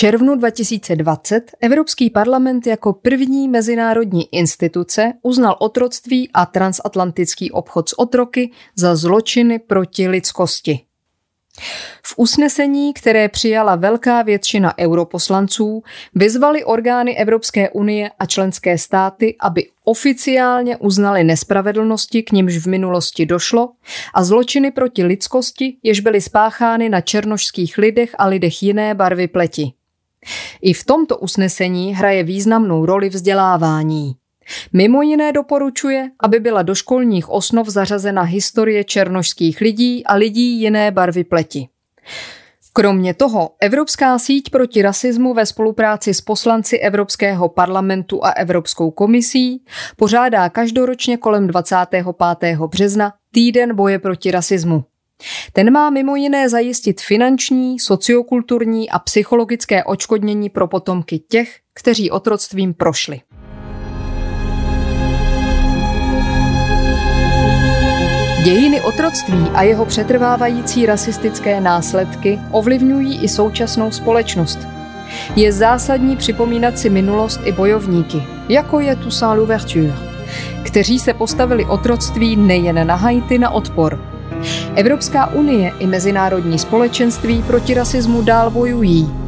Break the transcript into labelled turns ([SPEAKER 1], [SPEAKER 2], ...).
[SPEAKER 1] červnu 2020 Evropský parlament jako první mezinárodní instituce uznal otroctví a transatlantický obchod s otroky za zločiny proti lidskosti. V usnesení, které přijala velká většina europoslanců, vyzvali orgány Evropské unie a členské státy, aby oficiálně uznali nespravedlnosti, k nimž v minulosti došlo, a zločiny proti lidskosti, jež byly spáchány na černošských lidech a lidech jiné barvy pleti. I v tomto usnesení hraje významnou roli vzdělávání. Mimo jiné doporučuje, aby byla do školních osnov zařazena historie černošských lidí a lidí jiné barvy pleti. Kromě toho Evropská síť proti rasismu ve spolupráci s poslanci Evropského parlamentu a Evropskou komisí pořádá každoročně kolem 25. března Týden boje proti rasismu. Ten má mimo jiné zajistit finanční, sociokulturní a psychologické odškodnění pro potomky těch, kteří otroctvím prošli. Dějiny otroctví a jeho přetrvávající rasistické následky ovlivňují i současnou společnost. Je zásadní připomínat si minulost i bojovníky, jako je Toussaint Louverture, kteří se postavili otroctví nejen na Haiti na odpor. Evropská unie i mezinárodní společenství proti rasismu dál bojují.